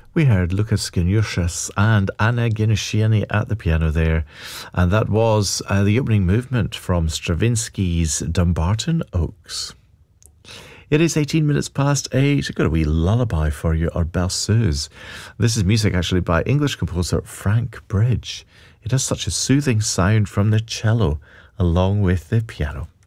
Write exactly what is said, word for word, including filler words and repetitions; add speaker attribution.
Speaker 1: We heard Lucas Geniushas and Anna Ginishiani at the piano there, and that was uh, the opening movement from Stravinsky's Dumbarton Oaks. It is eighteen minutes past eight. I've got a wee lullaby for you, or berceuse. This is music actually by English composer Frank Bridge. It has such a soothing sound from the cello along with the piano.